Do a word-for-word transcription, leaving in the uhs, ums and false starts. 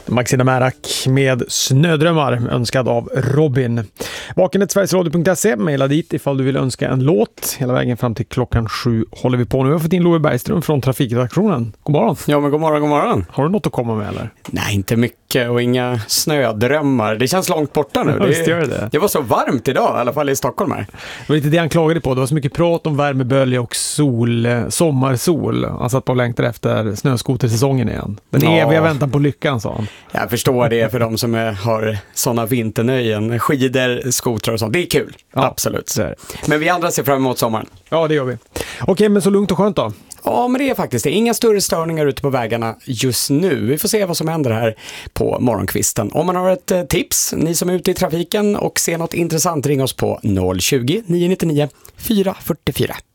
Maxine Märak med Snödrömmar, önskad av Robin. Vakenet sverigesradio punkt se, mejla dit ifall du vill önska en låt. Hela vägen fram till klockan sju håller vi på nu. Vi har fått in Love Bergström från trafikredaktionen. God morgon. Ja, men god morgon, god morgon. Har du något att komma med eller? Nej, inte mycket och inga snödrömmar. Det känns långt borta nu. Ja, visst gör det. Det var så varmt idag, i alla fall i Stockholm här. Det var lite det han klagade på. Det var så mycket prat om värmebölja och sol, sommarsol. Han satt på och längtade efter snöskotersäsongen igen. Den Ja. eviga väntan på lyckan, sa han. Jag förstår det för de som är, har sådana vinternöjen, skidor, skotrar och sånt. Det är kul, Ja, absolut. så är det. Men vi andra ser fram emot sommaren. Ja, det gör vi. Okej, men så lugnt och skönt då? Ja, men det är faktiskt det. Inga större störningar ute på vägarna just nu. Vi får se vad som händer här på morgonkvisten. Om man har ett eh, tips, ni som är ute i trafiken och ser något intressant, ring oss på noll tjugo, nio nio nio, fyra fyra fyra.